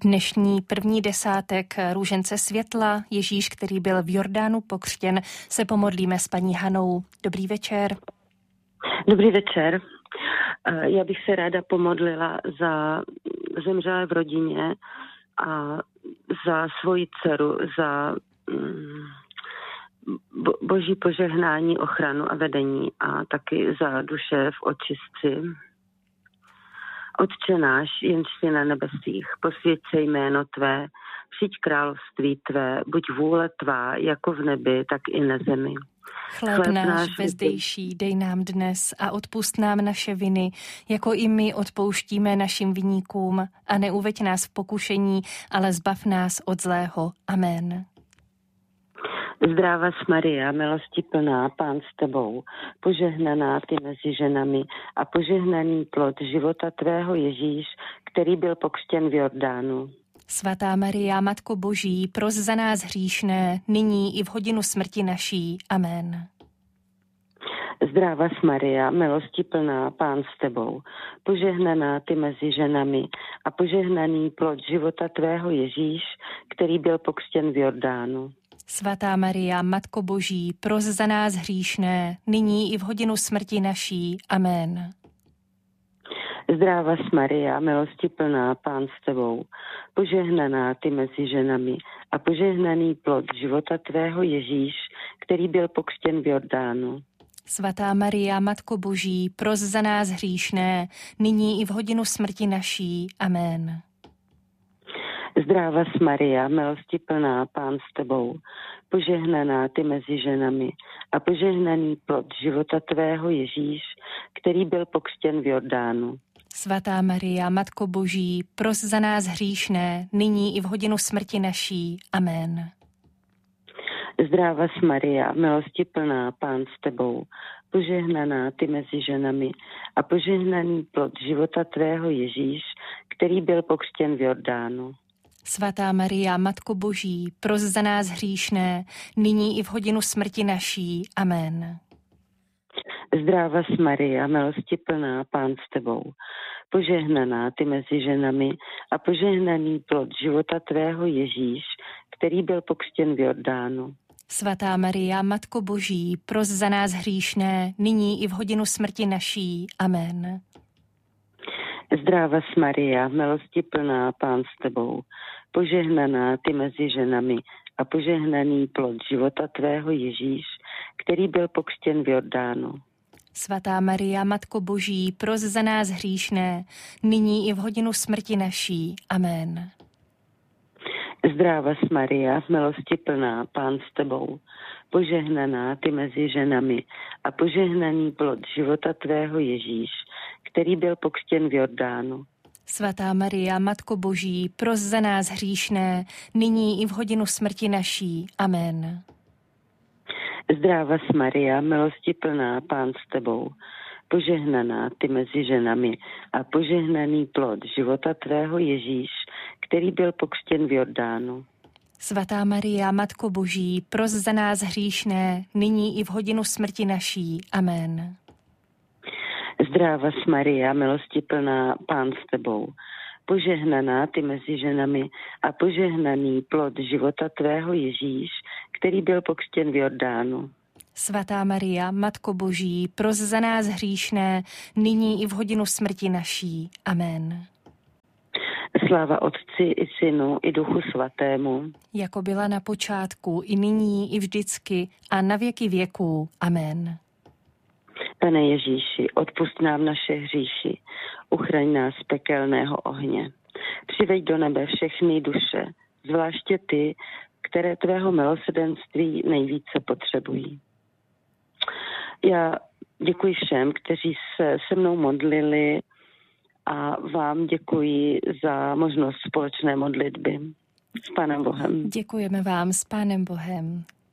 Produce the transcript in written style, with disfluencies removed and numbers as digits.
Dnešní první desátek růžence světla, Ježíš, který byl v Jordánu pokřtěn, se pomodlíme s paní Hanou. Dobrý večer. Dobrý večer. Já bych se ráda pomodlila za zemřelé v rodině a za svoji dceru, za boží požehnání, ochranu a vedení a taky za duše v očistci. Otče náš, jenž jsi na nebesích, posvěť se jméno tvé, přijď království tvé, buď vůle tvá, jako v nebi, tak i na zemi. Chléb náš vezdejší dej nám dnes a odpusť nám naše viny, jako i my odpouštíme našim viníkům, a neuveď nás v pokušení, ale zbav nás od zlého. Amen. Zdráva Maria, milosti plná, Pán s tebou, požehnaná ty mezi ženami a požehnaný plod života tvého Ježíš, který byl pokřtěn v Jordánu. Svatá Maria, Matko Boží, pros za nás hříšné, nyní i v hodinu smrti naší. Amen. Zdráva Maria, milosti plná, Pán s tebou, požehnaná ty mezi ženami a požehnaný plod života tvého Ježíš, který byl pokřtěn v Jordánu. Svatá Maria, Matko Boží, pros za nás hříšné, nyní i v hodinu smrti naší. Amen. Zdráva Maria, milosti plná, Pán s tebou, požehnaná ty mezi ženami a požehnaný plod života tvého Ježíš, který byl pokřtěn v Jordánu. Svatá Maria, Matko Boží, pros za nás hříšné, nyní i v hodinu smrti naší. Amen. Zdráva Maria, milosti plná, Pán s tebou, požehnaná ty mezi ženami a požehnaný plod života tvého Ježíš, který byl pokřtěn v Jordánu. Svatá Maria, Matko Boží, pros za nás hříšné, nyní i v hodinu smrti naší. Amen. Zdráva Maria, milosti plná, Pán s tebou, požehnaná ty mezi ženami a požehnaný plod života tvého Ježíš, který byl pokřtěn v Jordánu. Svatá Maria, Matko Boží, pros za nás hříšné, nyní i v hodinu smrti naší. Amen. Zdráva Maria, milosti plná, Pán s tebou, požehnaná ty mezi ženami a požehnaný plod života tvého Ježíš, který byl pokřtěn v Jordánu. Svatá Maria, Matko Boží, pros za nás hříšné, nyní i v hodinu smrti naší. Amen. Zdráva Maria, milosti plná, Pán s tebou, požehnaná ty mezi ženami a požehnaný plod života tvého Ježíš, který byl pokřtěn v Jordánu. Svatá Maria, Matko Boží, pros za nás hříšné, nyní i v hodinu smrti naší. Amen. Zdráva Maria, milosti plná, Pán s tebou, požehnaná ty mezi ženami a požehnaný plod života tvého Ježíš, který byl pokřtěn v Jordánu. Svatá Maria, Matko Boží, pros za nás hříšné, nyní i v hodinu smrti naší. Amen. Zdráva Maria, milosti plná, Pán s tebou, požehnaná ty mezi ženami a požehnaný plod života tvého Ježíš, který byl pokřtěn v Jordánu. Svatá Maria, Matko Boží, pros za nás hříšné, nyní i v hodinu smrti naší. Amen. Zdráva Maria, milosti plná, Pán s tebou, požehnaná ty mezi ženami a požehnaný plod života tvého Ježíš, který byl pokřtěn v Jordánu. Svatá Maria, Matko Boží, pros za nás hříšné, nyní i v hodinu smrti naší. Amen. Sláva Otci i Synu i Duchu Svatému. Jako byla na počátku, i nyní, i vždycky, a na věky věků. Amen. Pane Ježíši, odpusť nám naše hříchy, uchraň nás z pekelného ohně. Přiveď do nebe všechny duše, zvláště ty, které tvého milosrdenství nejvíce potřebují. Já děkuji všem, kteří se mnou modlili a vám děkuji za možnost společné modlitby. S Pánem Bohem. Děkujeme vám, s Pánem Bohem.